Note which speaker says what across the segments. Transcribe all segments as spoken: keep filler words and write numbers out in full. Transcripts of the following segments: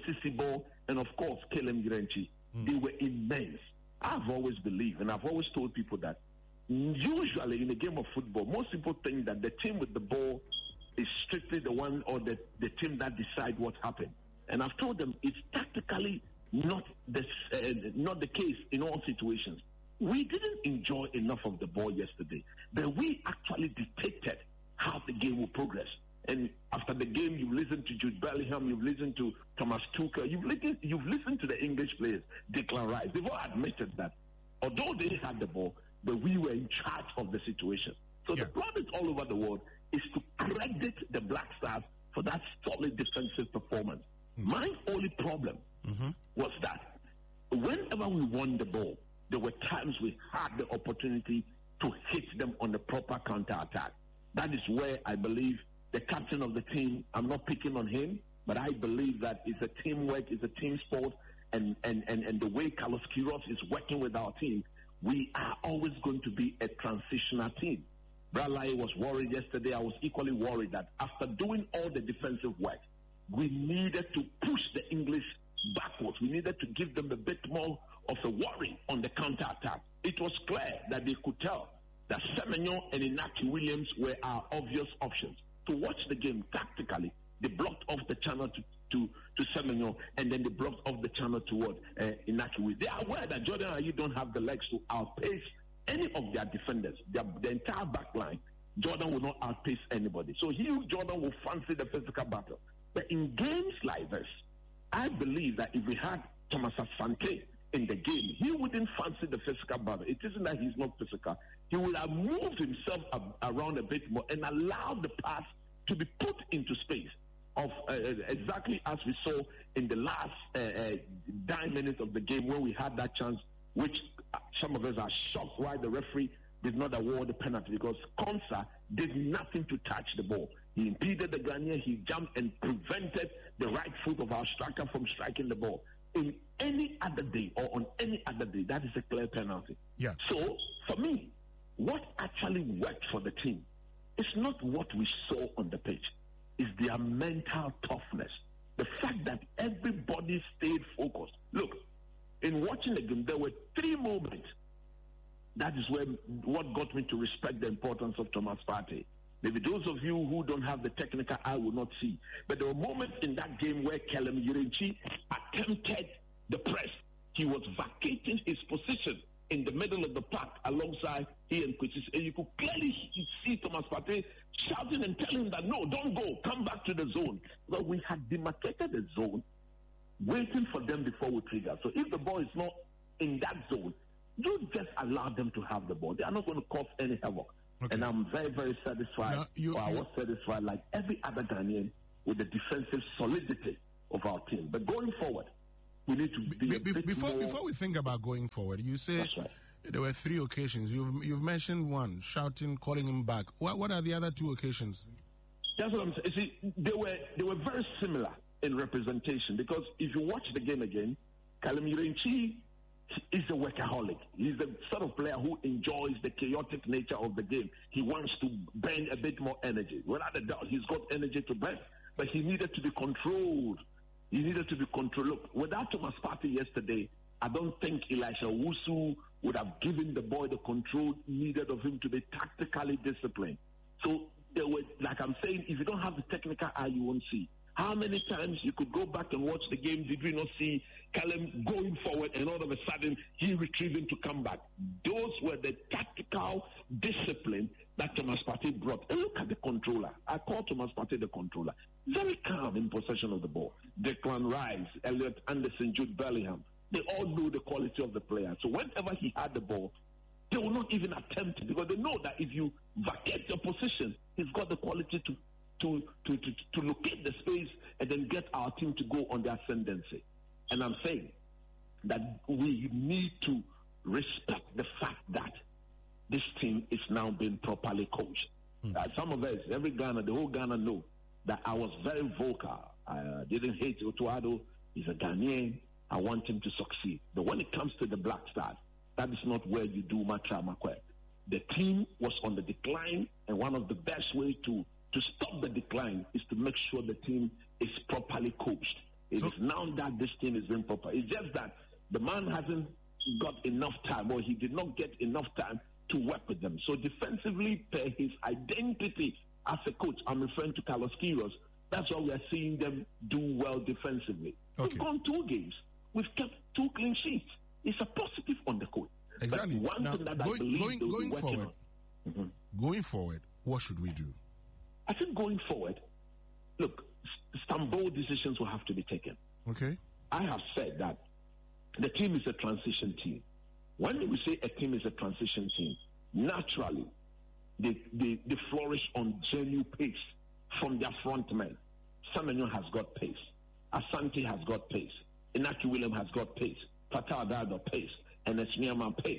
Speaker 1: Sisibo, and of course, Kelem Girenchi. Mm. They were immense. I've always believed, and I've always told people that usually in a game of football, most people think that the team with the ball is strictly the one or the, the team that decide what happened. And I've told them it's tactically not the, uh, not the case in all situations. We didn't enjoy enough of the ball yesterday, but we actually dictated how the game will progress. And after the game, you've listened to Jude Bellingham, you've listened to Thomas Tuchel, you've listened, you've listened to the English players, Declan Rice. They've all admitted that although they had the ball, but we were in charge of the situation. So yeah. the problem all over the world is to credit the Black Stars for that solid defensive performance. Mm-hmm. My only problem mm-hmm. was that whenever we won the ball, there were times we had the opportunity to hit them on the proper counter-attack. That is where I believe the captain of the team, I'm not picking on him, but I believe that it's a teamwork, it's a team sport, and, and, and, and the way Carlos Queiroz is working with our team, we are always going to be a transitional team. Bradley was worried yesterday. I was equally worried that after doing all the defensive work, we needed to push the English backwards. We needed to give them a bit more of a worry on the counter-attack. It was clear that they could tell that Semenyo and Inaki Williams were our obvious options. To watch the game tactically, they blocked off the channel to, to, to Semenyo, and then they blocked off the channel toward uh, Inaki Williams. They are aware that Jordan Ayew don't have the legs to outpace any of their defenders. Their, the entire back line, Jordan will not outpace anybody. So he, Jordan, will fancy the physical battle. But in games like this, I believe that if we had Thomas Asante in the game, he wouldn't fancy the physical battle. It isn't that he's not physical. He would have moved himself ab- around a bit more and allowed the pass to be put into space, of uh, exactly as we saw in the last uh, uh, nine minutes of the game when we had that chance, which some of us are shocked why the referee did not award the penalty, because Konsa did nothing to touch the ball. He impeded the Ghanaian, he jumped and prevented the right foot of our striker from striking the ball. In any other day or on any other day, that is a clear penalty.
Speaker 2: Yeah.
Speaker 1: So, for me, what actually worked for the team is not what we saw on the pitch. It's their mental toughness. The fact that everybody stayed focused. Look, in watching the game, there were three moments. That is where what got me to respect the importance of Thomas Partey. Maybe those of you who don't have the technical eye will not see. But there were moments in that game where Kelem Girenchi attempted the press. He was vacating his position in the middle of the park alongside Ian Quincy. And you could clearly see Thomas Partey shouting and telling him that, no, don't go, come back to the zone. But we had demarcated the zone, waiting for them before we trigger. So if the ball is not in that zone, you just allow them to have the ball. They are not going to cause any havoc. Okay. And I'm very, very satisfied, now, you, or I was satisfied, like every other Ghanaian, with the defensive solidity of our team. But going forward, we need to be, be,
Speaker 2: be
Speaker 1: a bit
Speaker 2: before
Speaker 1: more...
Speaker 2: Before we think about going forward, you say right. there were three occasions. You've you've mentioned one, shouting, calling him back. What what are the other two occasions?
Speaker 1: That's what I'm saying. You see, they were, they were very similar in representation, because if you watch the game again, Kelem Girenchi is a workaholic. He's the sort of player who enjoys the chaotic nature of the game. He wants to burn a bit more energy. Without a doubt, he's got energy to burn, but he needed to be controlled. He needed to be controlled. Look, without Thomas Partey yesterday, I don't think Elisha Owusu would have given the boy the control needed of him to be tactically disciplined. So, there were, like I'm saying, if you don't have the technical eye, you won't see. How many times you could go back and watch the game, did we not see Kelem going forward and all of a sudden he retrieving to come back? Those were the tactical discipline that Thomas Partey brought. And look at the controller. I call Thomas Partey the controller. Very calm in possession of the ball. Declan Rice, Elliot Anderson, Jude Bellingham, they all know the quality of the player. So whenever he had the ball, they will not even attempt it, because they know that if you vacate your position, he's got the quality to To, to, to, to locate the space and then get our team to go on the ascendancy. And I'm saying that we need to respect the fact that this team is now being properly coached. Mm. Uh, some of us, every Ghana, the whole Ghana know that I was very vocal. I uh, didn't hate Otuado. He's a Ghanaian. I want him to succeed. But when it comes to the Black Stars, that is not where you do Matra Makwe. The team was on the decline, and one of the best ways to to stop the decline is to make sure the team is properly coached. It
Speaker 2: So-
Speaker 1: is now that this team is improper. It's just that the man hasn't got enough time, or he did not get enough time to work with them. So defensively, per his identity as a coach, I'm referring to Carlos Queiroz, that's why we are seeing them do well defensively.
Speaker 2: Okay.
Speaker 1: We've gone two games. We've kept two clean sheets. It's a positive on the coach.
Speaker 2: Exactly.
Speaker 1: But one
Speaker 2: Now,
Speaker 1: thing that
Speaker 2: going-
Speaker 1: I believe
Speaker 2: going-
Speaker 1: they'll
Speaker 2: going
Speaker 1: be working
Speaker 2: forward.
Speaker 1: on. Mhm.
Speaker 2: Going forward, what should we do?
Speaker 1: I think going forward, look, s- some bold decisions will have to be taken.
Speaker 2: Okay.
Speaker 1: I have said that the team is a transition team. When we say a team is a transition team, naturally, they, they, they flourish on genuine pace from their front men. Semenyo has got pace. Asante has got pace. Inaki William has got pace. Fatal Dado pace. And Esmiama pace.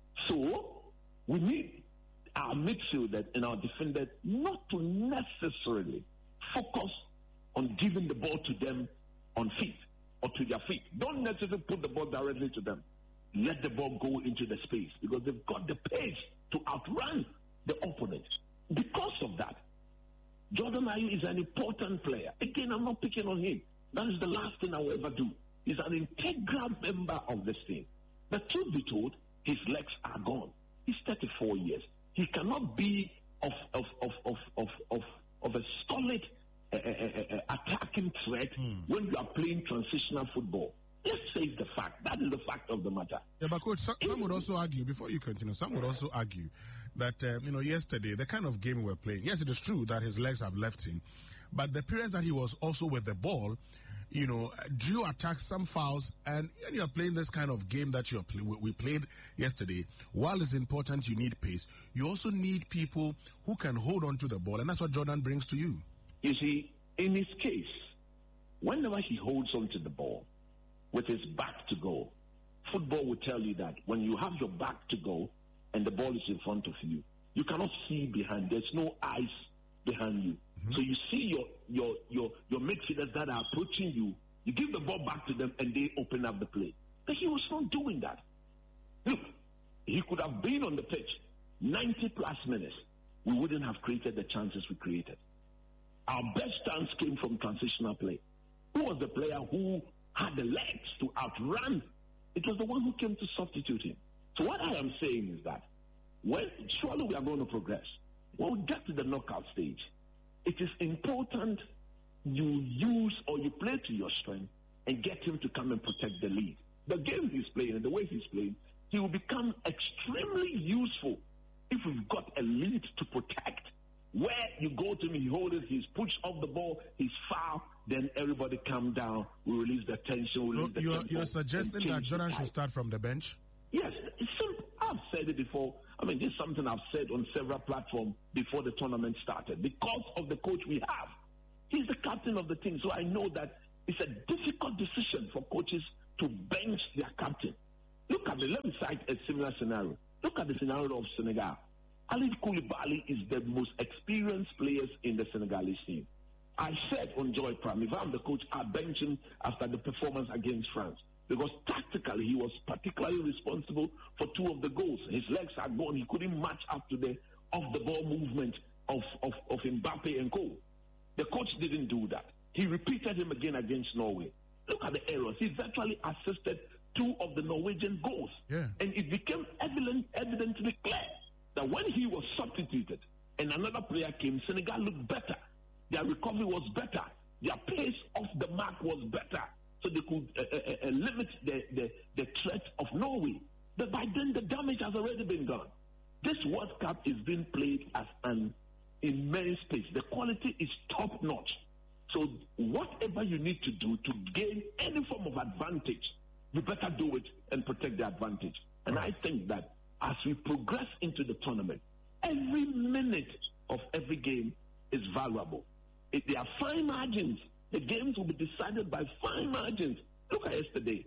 Speaker 1: So, we need our midfielders and our defenders not to necessarily focus on giving the ball to them on feet or to their feet. Don't necessarily put the ball directly to them. Let the ball go into the space because they've got the pace to outrun the opponent. Because of that, Jordan Ayew is an important player. Again, I'm not picking on him. That is the last thing I will ever do. He's an integral member of this team. The truth be told, his legs are gone. He's thirty-four years. He cannot be of of of of of of, of a solid uh, uh, uh, attacking threat mm. when you are playing transitional football. Let's face the fact. That is the fact of the matter.
Speaker 2: Yeah, but coach, some, some would also argue, before you continue, some would also argue that, um, you know, yesterday, the kind of game we were playing, yes, it is true that his legs have left him, but the periods that he was also with the ball, you know, drew attacks, some fouls, and when you're playing this kind of game that you're play, we played yesterday, while it's important you need pace, you also need people who can hold on to the ball, and that's what Jordan brings to you.
Speaker 1: You see, in his case, whenever he holds on to the ball with his back to goal, football will tell you that when you have your back to goal and the ball is in front of you, you cannot see behind. There's no eyes behind you. Mm-hmm. So you see your, your, your, your midfielders that are approaching you, you give the ball back to them and they open up the play. But he was not doing that. Look, he could have been on the pitch ninety plus minutes. We wouldn't have created the chances we created. Our best chance came from transitional play. Who was the player who had the legs to outrun? It was the one who came to substitute him. So what I am saying is that when surely we are going to progress. When we get to the knockout stage, it is important you use or you play to your strength and get him to come and protect the lead. The game he's playing and the way he's playing, he will become extremely useful if we've got a lead to protect. Where you go to him, he holds it, he's pushed off the ball, he's foul, then everybody calm down, we release the tension. We release the
Speaker 2: you're, you're suggesting that Jordan should start from the bench?
Speaker 1: Yes, it's simple. I've said it before. I mean, this is something I've said on several platforms before the tournament started. Because of the coach we have, he's the captain of the team, so I know that it's a difficult decision for coaches to bench their captain. Look at the, let me cite a similar scenario. Look at the scenario of Senegal. Alif Koulibaly is the most experienced players in the Senegalese team. I said on Joy Prime, if I'm the coach, I'll bench him after the performance against France. Because tactically, he was particularly responsible for two of the goals. His legs are gone. He couldn't match up to the off-the-ball movement of, of, of Mbappe and co. The coach didn't do that. He repeated him again against Norway. Look at the errors. He virtually assisted two of the Norwegian goals.
Speaker 2: Yeah.
Speaker 1: And it became evident, evidently clear that when he was substituted and another player came, Senegal looked better. Their recovery was better. Their pace off the mark was better. So they could uh, uh, uh, limit the, the, the threat of Norway. But by then, the damage has already been done. This World Cup is being played as an immense pace. The quality is top-notch. So whatever you need to do to gain any form of advantage, you better do it and protect the advantage. And I think that as we progress into the tournament, every minute of every game is valuable. If there are fine margins, the games will be decided by fine margins. Look at yesterday.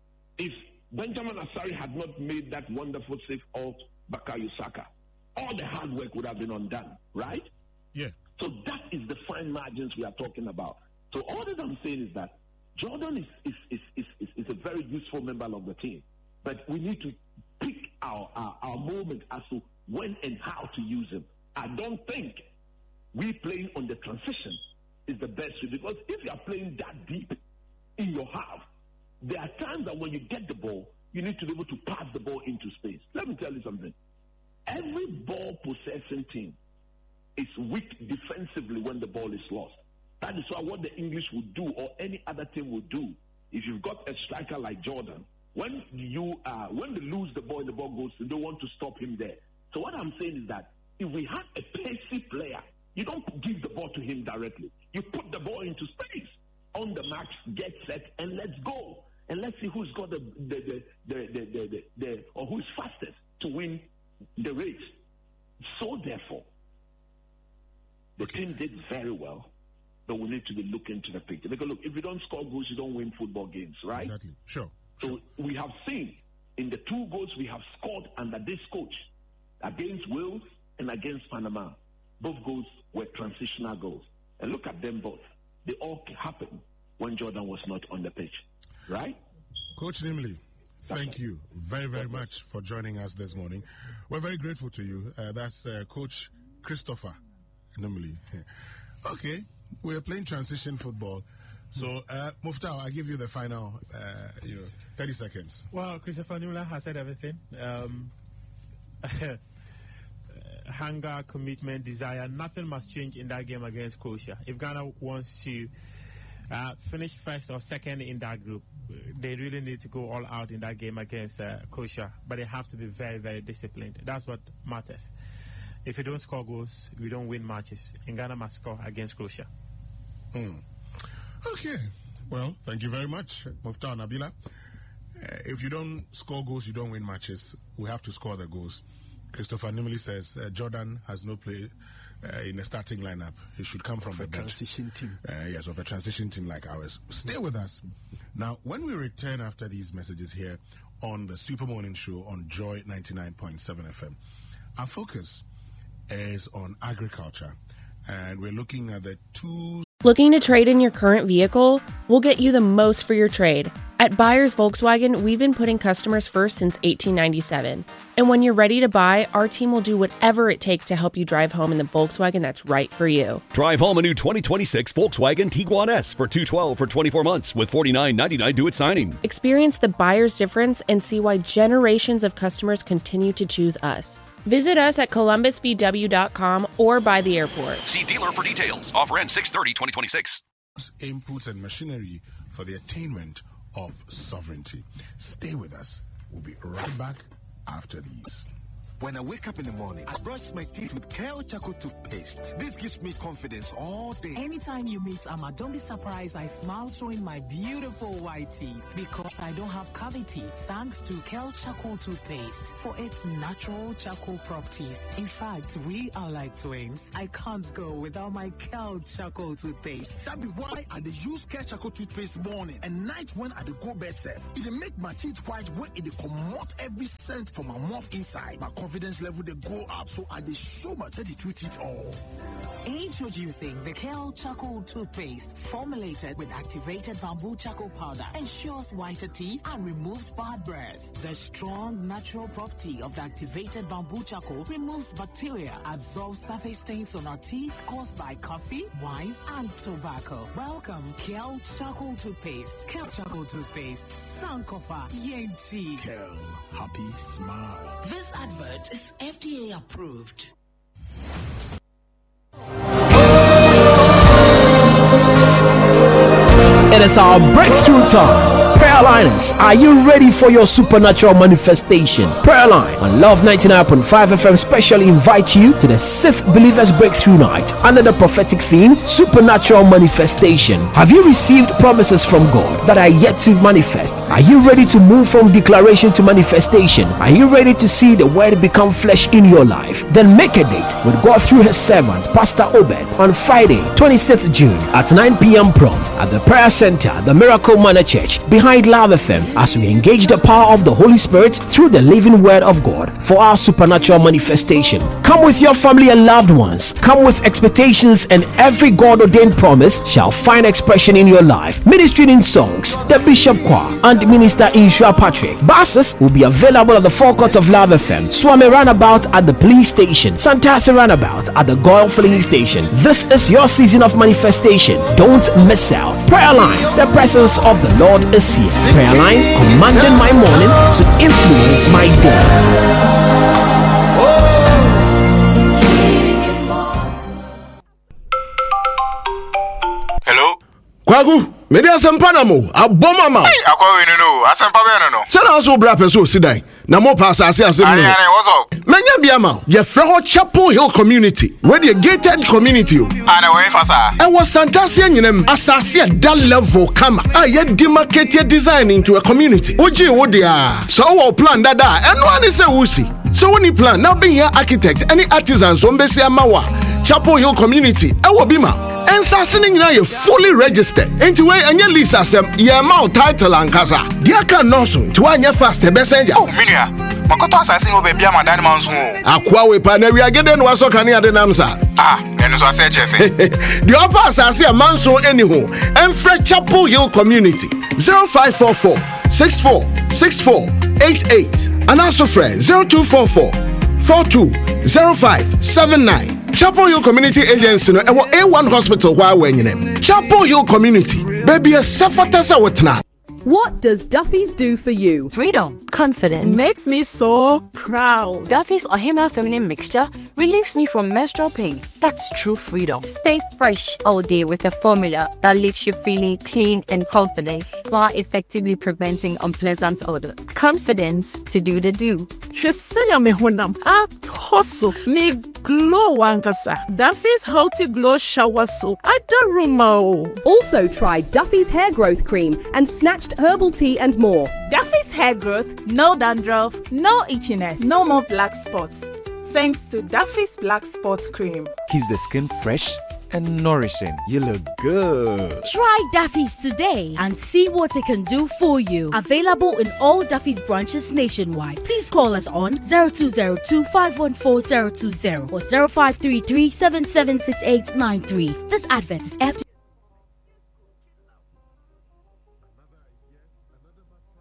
Speaker 1: If Benjamin Asari had not made that wonderful save of Bukayo Saka, all the hard work would have been undone, right?
Speaker 2: Yeah.
Speaker 1: So that is the fine margins we are talking about. So all that I'm saying is that Jordan is is is is, is, is a very useful member of the team. But we need to pick our, our, our moment as to when and how to use him. I don't think we playing on the transition is the best way, because if you are playing that deep in your half, there are times that when you get the ball, you need to be able to pass the ball into space. Let me tell you something. Every ball possessing team is weak defensively when the ball is lost. That is why what the English would do, or any other team would do, if you've got a striker like Jordan, when you uh, when they lose the ball and the ball goes, they don't want to stop him there. So what I'm saying is that if we have a pacey player, you don't give the ball to him directly. You put the ball into space. On the mark, get set, and let's go. And let's see who's got the the the the, the, the, the, the or who's fastest to win the race. So therefore, the
Speaker 2: okay.
Speaker 1: team did very well, but we need to be looking to the picture. Because look, if you don't score goals, you don't win football games, right?
Speaker 2: Exactly. Sure.
Speaker 1: So
Speaker 2: sure.
Speaker 1: we have seen in the two goals we have scored under this coach against Wales and against Panama, both goals were transitional goals. And look at them both. They all happened when Jordan was not on the pitch, right?
Speaker 2: Coach Nimley, thank you very, very much for joining us this morning. We're very grateful to you. Uh, that's uh, Coach Christopher Nimley. Okay, we're playing transition football. So, uh, Muftau, I give you the final uh, you know, thirty seconds.
Speaker 3: Well, Christopher Nimley has said everything. Um, hunger, commitment, desire, nothing must change in that game against Croatia. If Ghana wants to uh, finish first or second in that group, they really need to go all out in that game against uh, Croatia. But they have to be very, very disciplined. That's what matters. If you don't score goals, we don't win matches. And Ghana must score against Croatia.
Speaker 2: Hmm. Okay. Well, thank you very much, Muftau Nabila. Uh, if you don't score goals, you don't win matches. We have to score the goals. Christopher Nimley says uh, Jordan has no play uh, in the starting lineup. He should come from
Speaker 4: of
Speaker 2: the
Speaker 4: a
Speaker 2: bench.
Speaker 4: transition team.
Speaker 2: Uh, yes, of a transition team like ours. Stay with us. Now, when we return after these messages here on the Super Morning Show on Joy ninety-nine point seven F M, our focus is on agriculture, and we're looking at the two...
Speaker 5: Looking to trade in your current vehicle? We'll get you the most for your trade. At Buyers Volkswagen, we've been putting customers first since eighteen ninety-seven. And when you're ready to buy, our team will do whatever it takes to help you drive home in the Volkswagen that's right for you.
Speaker 6: Drive home a new twenty twenty-six Volkswagen Tiguan S for two hundred twelve dollars for twenty-four months with forty-nine ninety-nine due at signing.
Speaker 5: Experience the buyer's difference and see why generations of customers continue to choose us. Visit us at columbus v w dot com or by the airport.
Speaker 6: See dealer for details. Offer ends six thirty twenty twenty-six.
Speaker 2: Inputs and machinery for the attainment of sovereignty. Stay with us. We'll be right back after these.
Speaker 4: When I wake up in the morning, I brush my teeth with Kale Charcoal toothpaste. This gives me confidence all day.
Speaker 7: Anytime you meet Amma, don't be surprised I smile showing my beautiful white teeth because I don't have cavity thanks to Kale Charcoal toothpaste for its natural charcoal properties. In fact, we are like twins. I can't go without my Kale Charcoal toothpaste.
Speaker 4: That be why I dey use Kale Charcoal toothpaste morning and night when I dey go bed safe. It dey make my teeth white when it dey comot every scent from my mouth inside. My confidence level they go up, so I dey show my thirty-two teeth all.
Speaker 7: Introducing the Kale Charcoal toothpaste, formulated with activated bamboo charcoal powder, ensures whiter teeth and removes bad breath. The strong natural property of the activated bamboo charcoal removes bacteria, absorbs surface stains on our teeth caused by coffee, wines, and tobacco. Welcome, Kale Charcoal toothpaste. Kale Charcoal toothpaste. Sankofa Yenchi.
Speaker 4: Kale, happy smile.
Speaker 7: This advert is F D A approved.
Speaker 8: It is our breakthrough time. Prayer Liners, are you ready for your supernatural manifestation? Prayer Line on Love ninety-nine point five F M specially invite you to the sixth Believers Breakthrough Night under the prophetic theme, Supernatural Manifestation. Have you received promises from God that are yet to manifest? Are you ready to move from declaration to manifestation? Are you ready to see the word become flesh in your life? Then make a date with God through his servant, Pastor Obed, on Friday, twenty-sixth June at nine p.m. prompt at the Prayer Center, the Miracle Manor Church, behind Love F M as we engage the power of the Holy Spirit through the living word of God for our supernatural manifestation. Come with your family and loved ones. Come with expectations, and every God-ordained promise shall find expression in your life. Ministering in songs, the Bishop Choir and Minister Inshua Patrick. Buses will be available at the forecourt of Love F M, Swami Roundabout at the police station, Santasi Roundabout at the Goyle Filling Station. This is your season of manifestation. Don't miss out. Prayer Line, the presence of the Lord is here. Prayer Line, commanding my morning to influence my day.
Speaker 9: Hello?
Speaker 10: Kwagu, maybe I some Panamo, a bomber man.
Speaker 9: Hey, I call you no, I some Pavano.
Speaker 10: Send us all brap so sidai. Na mo pass as as me.
Speaker 9: What's up?
Speaker 10: Manya biama, ye Freho Chapel Hill community, where the gated community.
Speaker 9: And away fasa.
Speaker 10: I was Santasia nyem asase that level kama. Ah, ye demarcated design into a community. Oji wodia. So our plan dada, and one is a wusi. So when you plan, now being here architect, any artisans, Ombesi Amawa, Chapel Hill community, Ewo Bima. And Sassing now you fully registered. Into way and your lease as a amount title and casa. Dear can no soon to one your fast messenger.
Speaker 9: Oh, Minia. Makoto assassin will be a man man's home.
Speaker 10: Aqua Panaria again was so can you the Namsa.
Speaker 9: Ah, and so I said, Jesse.
Speaker 10: The upper assassin a man so anyhow. And Fred Chapel Hill community zero five four four six four six four eight eight. And also friend zero two four four four two zero five seven nine. Chapel Hill Community Agency no A one Hospital while we're in them. Chapel Hill Community, baby, a safatasa wetna.
Speaker 11: What does Duffy's do for you?
Speaker 12: Freedom, confidence.
Speaker 11: Makes me so proud.
Speaker 12: Duffy's Ohima Feminine Mixture relieves me from menstrual pain. That's true freedom.
Speaker 13: Stay fresh all day with a formula that leaves you feeling clean and confident while effectively preventing unpleasant odor. Confidence to do the do.
Speaker 11: Shesaya me honam at hustle me glow wankasa. Duffy's Healthy Glow Shower Soap. I don't remember.
Speaker 14: Also try Duffy's Hair Growth Cream and Snatched Herbal Tea and more.
Speaker 15: Duffy's Hair Growth, no dandruff, no itchiness, no more black spots. Thanks to Duffy's Black Spots Cream.
Speaker 16: Keeps the skin fresh and nourishing. You look good.
Speaker 17: Try Duffy's today and see what it can do for you. Available in all Duffy's branches nationwide. Please call us on zero two zero two, five one four, zero two zero or zero five three three, seven seven six eight nine three. This advert is F D